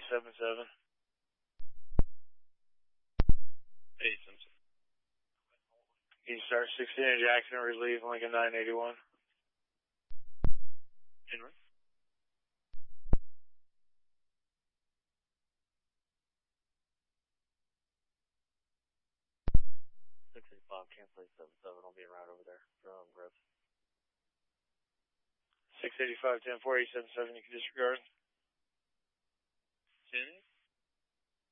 877. 877. You start 16 Jackson, relieve Lincoln 981. Henry. 685, cancel 877. I'll be around over there from Griff. 685, 10-4, 877, you can disregard. 10-8.